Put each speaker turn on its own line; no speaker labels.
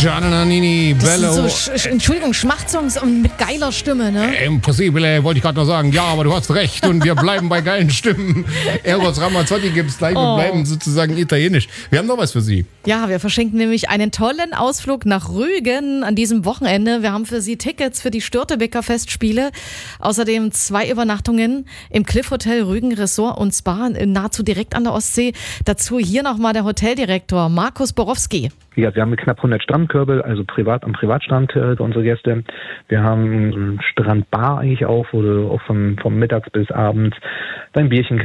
Gianna Nannini, Bello.
Das sind so, Entschuldigung, Schmachtsongs und mit geiler Stimme, ne?
Impossibile, wollte ich gerade noch sagen. Ja, aber du hast recht und wir bleiben bei geilen Stimmen. Eros Ramazzotti gibt's gleich, wir bleiben sozusagen italienisch. Wir haben noch was für Sie.
Ja, wir verschenken nämlich einen tollen Ausflug nach Rügen an diesem Wochenende. Wir haben für Sie Tickets für die Störtebeker Festspiele. Außerdem 2 Übernachtungen im Cliff Hotel Rügen Resort und Spa, nahezu direkt an der Ostsee. Dazu hier nochmal der Hoteldirektor Markus Borowski.
Ja, wir haben knapp 100 Strandkörbe, also am Privatstrand für unsere Gäste. Wir haben so eine Strandbar eigentlich auch, wo du auch vom Mittags bis abends dein Bierchen